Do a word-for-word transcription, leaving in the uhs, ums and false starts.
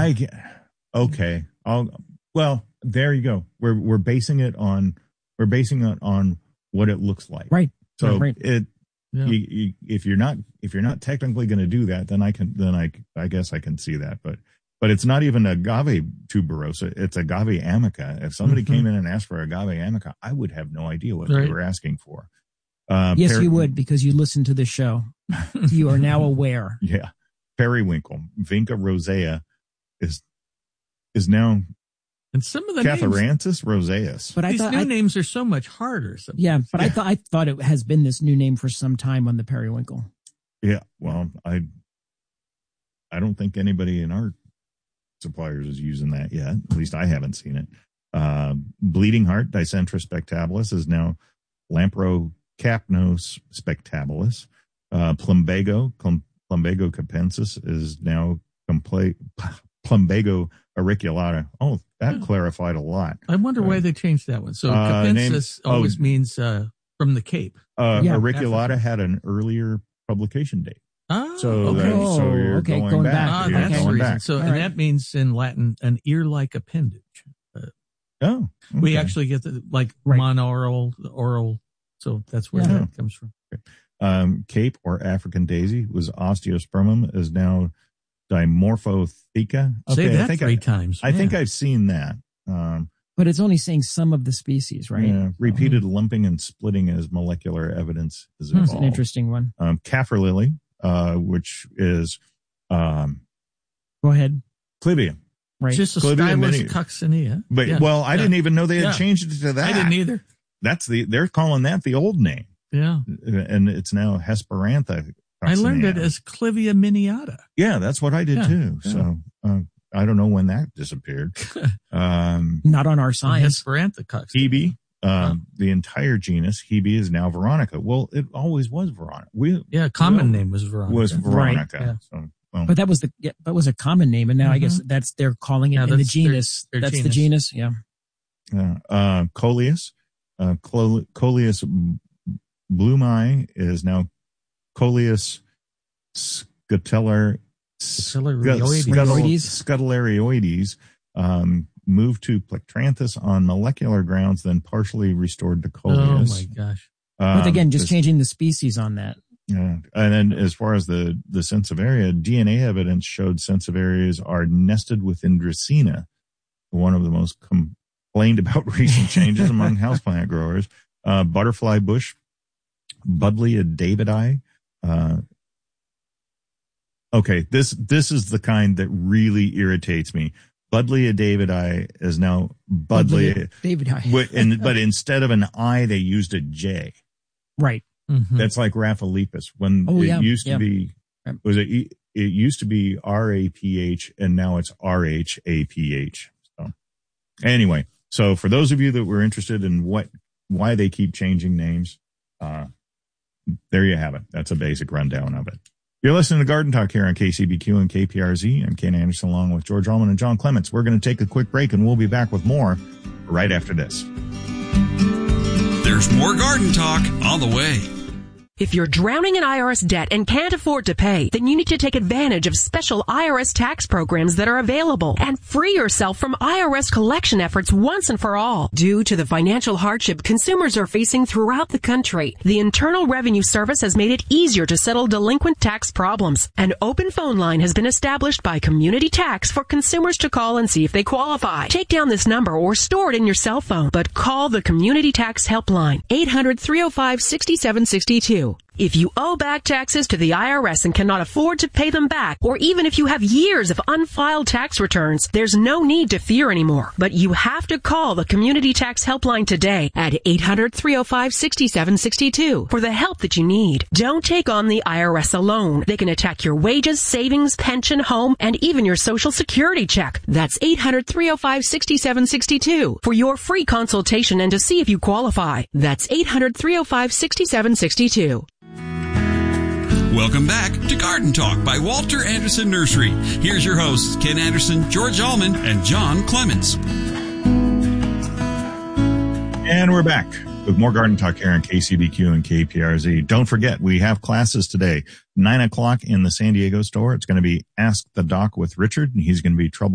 I get, okay. I'll, well, there you go. We're we're basing it on we're basing it on what it looks like. Right. So yeah, right. it Yeah. you, you, if you're not if you're not technically going to do that, then I can then I I guess I can see that. But but it's not even agave tuberosa. It's agave amica. If somebody Mm-hmm. came in and asked for agave amica, I would have no idea what Right. they were asking for. Uh, Yes, per- you would, because you listen to the show. You are now aware. Yeah. Periwinkle, Vinca rosea is is now And some of the names, Catharanthus roseus. But I these thought, new I, names are so much harder. Sometimes. yeah, but I Yeah. thought I thought it has been this new name for some time on the periwinkle. Yeah. Well, I I don't think anybody in our suppliers is using that yet. At least I haven't seen it. Uh, Bleeding Heart, Dicentra spectabilis, is now Lampro-Capnos spectabilis. Uh, Plumbago, Plum, Plumbago capensis is now compla- Plumbago auriculata. Oh, that Yeah. clarified a lot. I wonder why Right. they changed that one. So Uh, capensis name- always oh. means uh, from the Cape. Uh, Yeah. auriculata had an earlier publication date. Oh, So, okay. that, so Oh, you're okay, going, going back. back. Ah, You're that's the going reason. back. So, All and right. that means in Latin an ear-like appendage. Oh, We okay. actually get the like Right. monoral, oral. So that's where Yeah. that comes from. Um, Cape or African daisy was osteospermum, is now Dimorphotheca. Say Okay, that I think three I, times. I think Yeah. I've seen that. Um, But it's only saying some of the species, right? yeah, repeated lumping and splitting as molecular evidence is That's involved. an interesting one. Um, Kaffir lily, uh, which is um, Go ahead. Clivia. Right. Just a Clivia stylus mini- coccinea. But Yeah. well, I Yeah. didn't even know they had Yeah. changed it to that. I didn't either. That's the they're calling that the old name, Yeah. and it's now Hesperantha. I learned it coccinea. as Clivia miniata. Yeah, that's what I did Yeah, too. yeah. So uh, I don't know when that disappeared. um, Not on our science. Esperantha coccinea. Hebe, um, the entire genus Hebe is now Veronica. Well, it always was Veronica. We Yeah, common well, name was Veronica. was Veronica. Yeah. So, well, But that was the yeah, that was a common name, and now I Mhm. guess that's they're calling it Yeah, in the that's their- genus. their that's the genus. genus. Yeah. uh, uh, Coleus, uh, Clo- Coleus blumei is now Coleus scuteller. Scutellarioides. Scutellarioides, um, moved to Plectranthus on molecular grounds, then partially restored to Oh Coleus. my gosh. Um, But again, just this- changing the species on that. Yeah. And then as far as the, the Sensivaria, D N A evidence showed Sensivarias are nested within Dracaena, one of the most complained about recent changes among houseplant growers. Uh, butterfly bush, Buddleia davidii. Uh, okay. This, this is the kind that really irritates me. Buddleia davidii is now Buddleia, David. wi- and, but instead of an I, they used a J. Right. Mhm. That's like Rhaphilipus. When Oh, it yeah, used to yeah. be, Right. was it? It used to be R A P H, and now it's R H A P H. So, anyway, so for those of you that were interested in what, why they keep changing names, uh, there you have it. That's a basic rundown of it. You're listening to Garden Talk here on K C B Q and K P R Z. I'm Ken Anderson along with George Allman and John Clements. We're going to take a quick break, and we'll be back with more right after this. There's more Garden Talk on the way. If you're drowning in I R S debt and can't afford to pay, then you need to take advantage of special I R S tax programs that are available and free yourself from I R S collection efforts once and for all. Due to the financial hardship consumers are facing throughout the country, the Internal Revenue Service has made it easier to settle delinquent tax problems. An open phone line has been established by Community Tax for consumers to call and see if they qualify. Take down this number or store it in your cell phone, but call the Community Tax Helpline, eight hundred, three oh five, six seven six two. If you owe back taxes to the I R S and cannot afford to pay them back, or even if you have years of unfiled tax returns, there's no need to fear anymore. But you have to call the Community Tax Helpline today at eight hundred, three oh five, six seven six two for the help that you need. Don't take on the I R S alone. They can attack your wages, savings, pension, home, and even your Social Security check. That's eight hundred, three oh five, six seven six two for your free consultation and to see if you qualify. That's eight hundred, three oh five, six seven six two. Welcome back to Garden Talk by Walter Anderson Nursery. Here's your hosts, Ken Anderson, George Allman, and John Clements. And we're back with more Garden Talk here on K C B Q and K P R Z. Don't forget, we have classes today, nine o'clock in the San Diego store. It's going to be Ask the Doc with Richard, and he's going to be trouble.